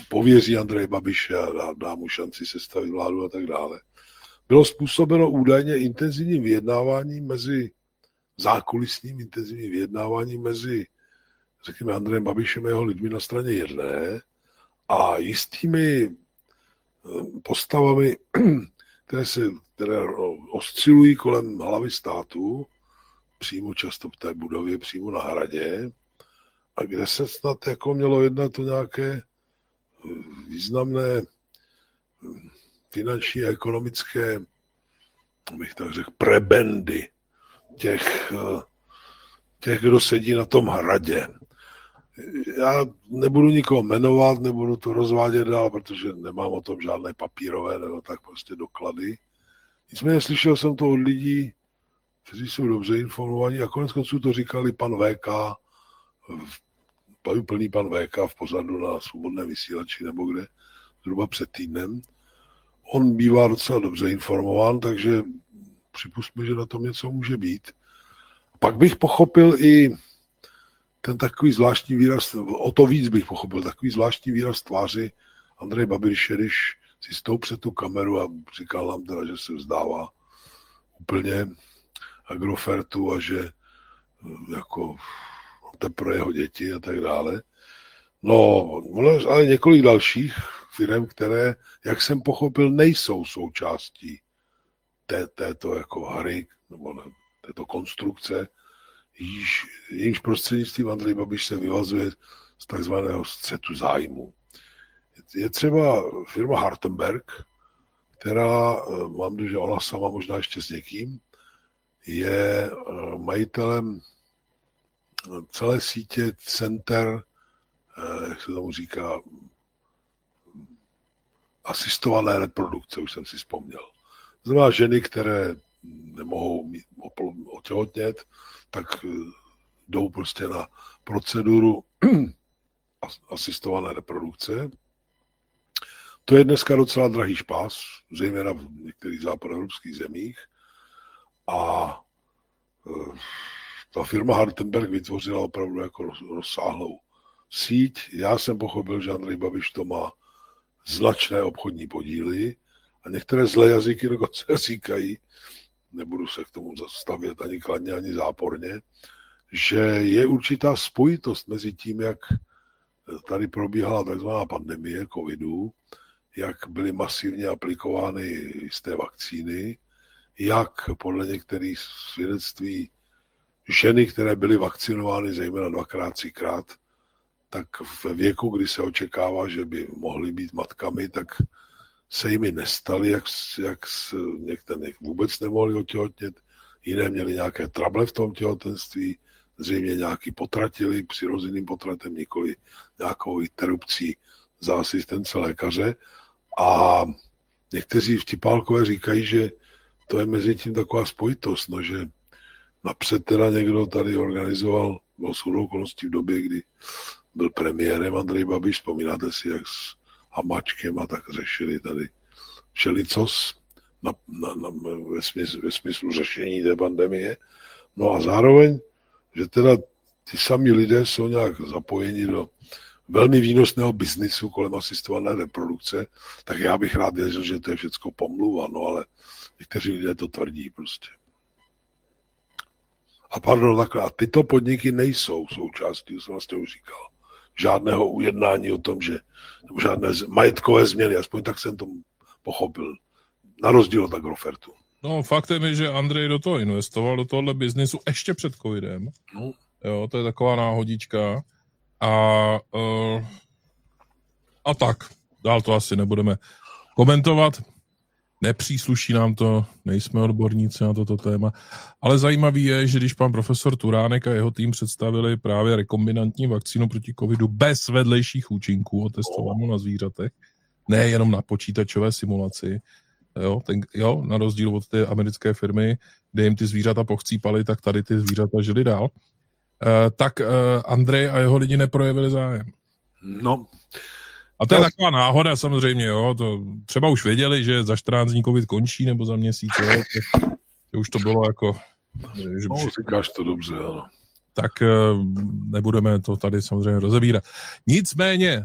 pověří Andreje Babiše a dá mu šanci sestavit vládu a tak dále, bylo způsobeno údajně intenzivním vyjednáváním zákulisním intenzivním vyjednáváním mezi, řekněme, Andrejem Babišem a jeho lidmi na straně jedné a jistými postavami, které oscilují kolem hlavy státu, přímo často v té budově, přímo na Hradě, a kde se snad jako mělo jednat o nějaké významné finanční a ekonomické, bych tak řekl, prebendy těch, kdo sedí na tom Hradě. Já nebudu nikoho jmenovat, nebudu to rozvádět dál, protože nemám o tom žádné papírové nebo tak prostě doklady. Nicméně slyšel jsem to od lidí, kteří jsou dobře informovaní a konec konců to říkali pan VK, plný pan VK v pořadu na Svobodném vysílači nebo kde, zhruba před týdnem. On bývá docela dobře informován, takže připustme, že na tom něco může být. Pak bych pochopil i ten takový zvláštní výraz, o to víc bych pochopil, takový zvláštní výraz tváři Andreje Babiše, když si stoupil před tu kameru a říkal nám teda, že se vzdává úplně Agrofertu a že jako pro jeho děti a tak dále. No, ale několik dalších firm, které, jak jsem pochopil, nejsou součástí této jako hry, nebo této konstrukce, jejímž prostřednictvím Andrej Babiš se vyvazuje z takzvaného střetu zájmu. Je třeba firma Hartenberg, která, mám, že ona sama možná ještě s někým, je majitelem celé sítě center, jak se tomu říká, asistované reprodukce, už jsem si vzpomněl. Znamená ženy, které nemohou otěhotnět, tak jdou prostě na proceduru asistované reprodukce. To je dneska docela drahý špás, zejména v některých západoevropských zemích. A ta firma Hartenberg vytvořila opravdu jako rozsáhlou síť. Já jsem pochopil, že Andrej Babiš to má značné obchodní podíly a některé zlé jazyky dokonce říkají, nebudu se k tomu zastavět ani kladně, ani záporně, že je určitá spojitost mezi tím, jak tady probíhala takzvaná pandemie covidu, jak byly masivně aplikovány jisté vakcíny, jak podle některých svědectví ženy, které byly vakcinovány zejména 2x, 3x, tak ve věku, kdy se očekává, že by mohly být matkami, tak se jimi nestaly, jak některé vůbec nemohli otěhotnět, jiné měly nějaké trable v tom těhotenství, zřejmě nějaký potratili přirozeným potratem, nikoli nějakou interrupcí za asistence lékaře. A někteří vtipálkové říkají, že to je mezi tím taková spojitost, no, že napřed teda někdo tady organizoval shodou okolností v době, kdy byl premiérem Andrej Babiš, vzpomínáte si, jak s Hamáčkem a tak řešili tady všelicos ve smyslu řešení té pandemie. No a zároveň, že teda ty samí lidé jsou nějak zapojeni do velmi výnosného biznisu kolem asistované reprodukce, tak já bych rád věřil, že to je všecko pomluva, no ale někteří lidé to tvrdí prostě. A pardon, takhle, a tyto podniky nejsou součástí, to jsem vlastně už říkal, žádného ujednání o tom, že nebo žádné majetkové změny, aspoň tak jsem to pochopil, na rozdíl od Agrofertu. No, faktem je, že Andrej do toho investoval, do tohohle biznisu ještě před covidem. No. Jo, to je taková náhodička. A tak, dál to asi nebudeme komentovat. Nepřísluší nám to, nejsme odborníci na toto téma. Ale zajímavý je, že když pan profesor Turánek a jeho tým představili právě rekombinantní vakcínu proti covidu bez vedlejších účinků otestovanou na zvířatech, nejenom na počítačové simulaci, na rozdíl od té americké firmy, kde jim ty zvířata pochcípali, tak tady ty zvířata žili dál, tak Andrej a jeho lidi neprojevili zájem. No. A to je taková náhoda samozřejmě, jo, to třeba už věděli, že za 14 dní covid končí, nebo za měsíc, jo, že už to bylo jako... Že říkáš to dobře, ano. Tak nebudeme to tady samozřejmě rozebírat. Nicméně,